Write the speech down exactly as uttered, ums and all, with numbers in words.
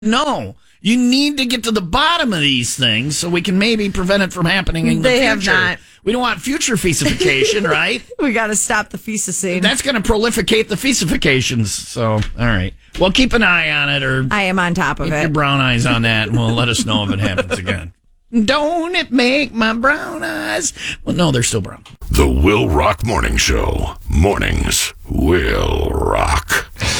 No, you need to get to the bottom of these things so we can maybe prevent it from happening in the They future. have not. We don't want future fesification, right? We got to stop the fesicide. That's going to prolificate the fesifications. So, all right. Well, keep an eye on it, or I am on top of keep it. your brown eyes on that, and we'll let us know if it happens again. Don't it make my brown eyes? Well, no, they're still brown. The Will Rock Morning Show. Mornings will rock.